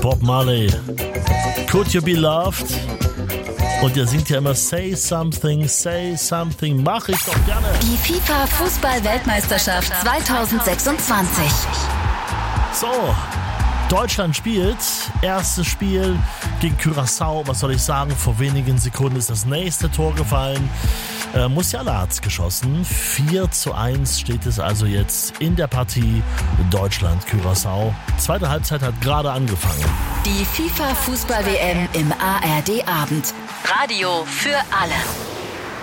Bob Marley. Could you be loved? Und er singt ja immer say something, mach ich doch gerne. Die FIFA-Fußball-Weltmeisterschaft 2026. So, Deutschland spielt. Erstes Spiel gegen Curaçao. Was soll ich sagen? Vor wenigen Sekunden ist das nächste Tor gefallen. Musiala hat's geschossen. 4:1 steht es also jetzt in der Partie Deutschland-Curaçao. Zweite Halbzeit hat gerade angefangen. Die FIFA-Fußball-WM im ARD-Abend. Radio für alle.